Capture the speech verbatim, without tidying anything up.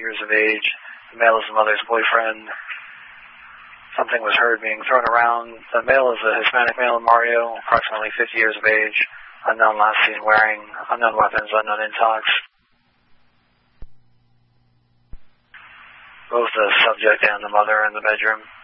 years of age. The male is the mother's boyfriend. Something was heard being thrown around. The male is a Hispanic male, Mario, approximately fifty years of age. Unknown last seen wearing unknown weapons, unknown intox. Both the subject and the mother in the bedroom.